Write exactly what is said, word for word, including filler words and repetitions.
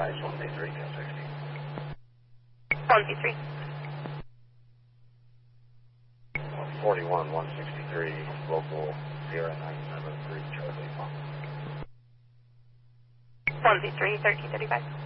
Price one B three, ten sixty. one B three. forty-one, one sixty-three, local Sierra nine seven three, Charlie. one B three, thirteen thirty-five.